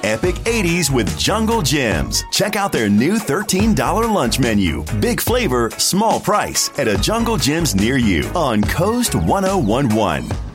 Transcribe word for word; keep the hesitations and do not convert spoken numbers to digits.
epic eighties with Jungle Gyms. Check out their new thirteen dollars lunch menu. Big flavor, small price at a Jungle Gyms near you on Coast ten eleven.